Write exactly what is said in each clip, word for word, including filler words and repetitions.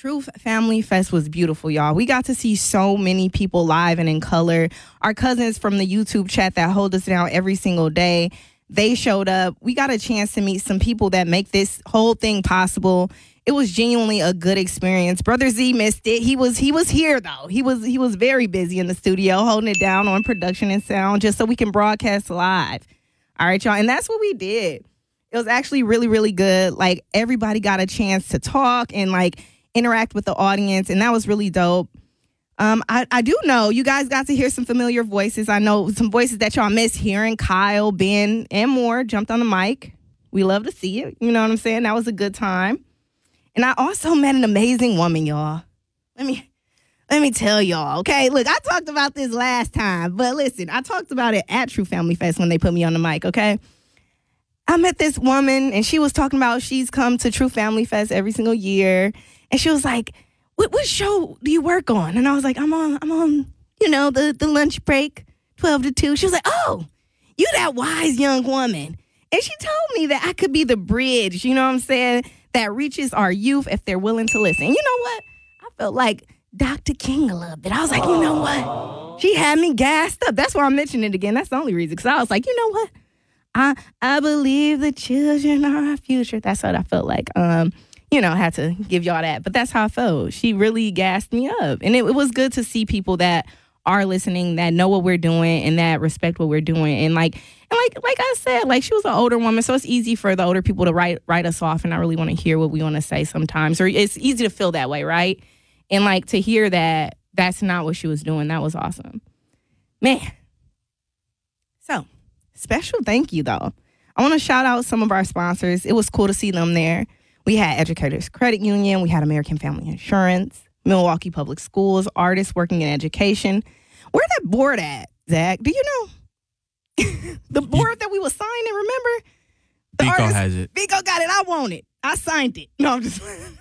Truth Family Fest was beautiful, y'all. We got to see so many people live and in color. Our cousins from the YouTube chat that hold us down every single day, they showed up. We got a chance to meet some people that make this whole thing possible. It was genuinely a good experience. Brother Z missed it. He was he was here though. He was he was very busy in the studio holding it down on production and sound just so we can broadcast live. All right, y'all. And that's what we did. It was actually really, really good. Like, everybody got a chance to talk and like interact with the audience, and that was really dope. Um, I, I do know you guys got to hear some familiar voices. I know some voices that y'all miss hearing. Kyle, Ben, and more jumped on the mic. We love to see it. You know what I'm saying? That was a good time. And I also met an amazing woman, y'all. Let me let me tell y'all, okay? Look, I talked about this last time, but listen, I talked about it at True Family Fest when they put me on the mic, okay? I met this woman, and she was talking about she's come to True Family Fest every single year. And she was like, what, what show do you work on? And I was like, I'm on, I'm on, you know, the, the lunch break, twelve to two. She was like, oh, you that wise young woman. And she told me that I could be the bridge, you know what I'm saying, that reaches our youth if they're willing to listen. And you know what? I felt like Doctor King a little bit. I was like, you know what? She had me gassed up. That's why I'm mentioning it again. That's the only reason. Because I was like, you know what? I I believe the children are our future. That's what I felt like. Um, you know, had to give y'all that. But that's how I felt. She really gassed me up. And it, it was good to see people that are listening, that know what we're doing, and that respect what we're doing. And like, and like, like I said, like, she was an older woman, so it's easy for the older people to write write us off and not really want to hear what we want to say sometimes. Or it's easy to feel that way, right? And like, to hear that that's not what she was doing, that was awesome. Man. So, special thank you, though. I want to shout out some of our sponsors. It was cool to see them there. We had Educators Credit Union. We had American Family Insurance, Milwaukee Public Schools, Artists Working in Education. Where that board at, Zach? Do you know? The board that we were signing, remember? The Vico artist, has it. Vico got it. I want it. I signed it. No, I'm just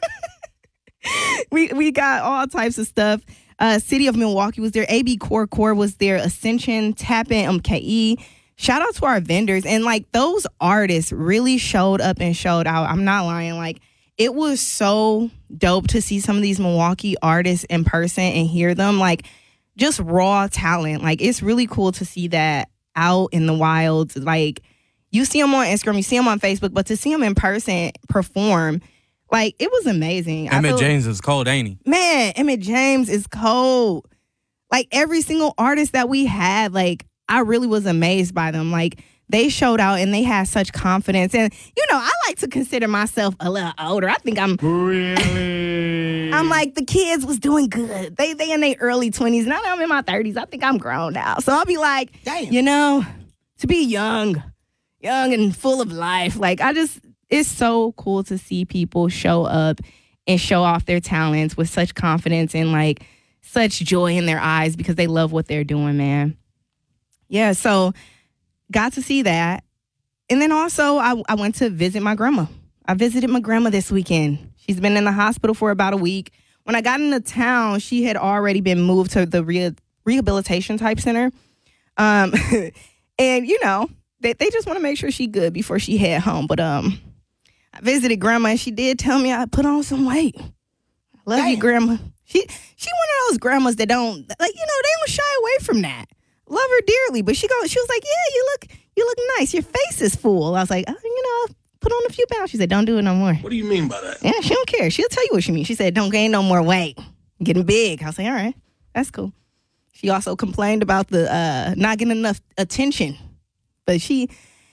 we we got all types of stuff. Uh, City of Milwaukee was there. A B Core Core was there. Ascension, Tappan, M K E. Shout out to our vendors. And, like, those artists really showed up and showed out. I'm not lying. Like, it was so dope to see some of these Milwaukee artists in person and hear them. Like, just raw talent. Like, it's really cool to see that out in the wild. Like, you see them on Instagram, you see them on Facebook, but to see them in person perform, like, it was amazing. Emmett James is cold, ain't he? Man, Emmett James is cold. Like, every single artist that we had, like, I really was amazed by them. Like, they showed out and they had such confidence. And, you know, I like to consider myself a little older. I think I'm... Really? I'm like, the kids was doing good. They they in their early twenties. Now that I'm in my thirties, I think I'm grown now. So I'll be like, damn, you know, to be young, young and full of life. Like, I just... It's so cool to see people show up and show off their talents with such confidence and, like, such joy in their eyes because they love what they're doing, man. Yeah, so got to see that. And then also, I, I went to visit my grandma. I visited my grandma this weekend. She's been in the hospital for about a week. When I got into town, she had already been moved to the re- rehabilitation type center. Um, and, you know, they, they just want to make sure she's good before she head home. But um, I visited grandma, and she did tell me I put on some weight. Love Damn. you, grandma. She she one of those grandmas that don't, like, you know, they don't shy away from that. Love her dearly, but she go. She was like, "Yeah, you look, you look nice. Your face is full." I was like, "Oh, you know, put on a few pounds." She said, "Don't do it no more." What do you mean by that? Yeah, she don't care. She'll tell you what she means. She said, "Don't gain no more weight. I'm getting big." I was like, "All right, that's cool." She also complained about the uh, not getting enough attention, but she,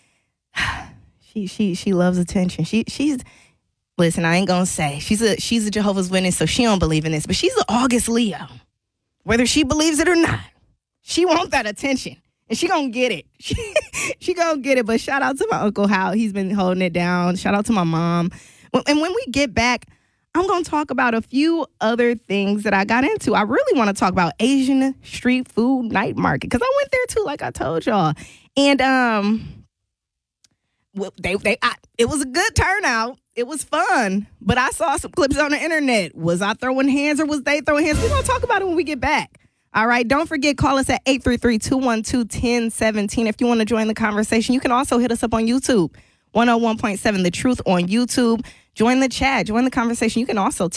she, she, she loves attention. She, she's. Listen, I ain't gonna say she's a she's a Jehovah's Witness, so she don't believe in this, but she's an August Leo, whether she believes it or not. She wants that attention, and she gonna get it. She, she gonna get it, but shout out to my Uncle Hal. He's been holding it down. Shout out to my mom. And when we get back, I'm gonna talk about a few other things that I got into. I really want to talk about Asian street food night market, because I went there too, like I told y'all. And um, well, they, they, I, it was a good turnout. It was fun, but I saw some clips on the internet. Was I throwing hands or was they throwing hands? We're gonna talk about it when we get back. All right, don't forget, call us at eight three three, two one two, one zero one seven if you want to join the conversation. You can also hit us up on YouTube, one oh one point seven The Truth on YouTube. Join the chat, join the conversation. You can also text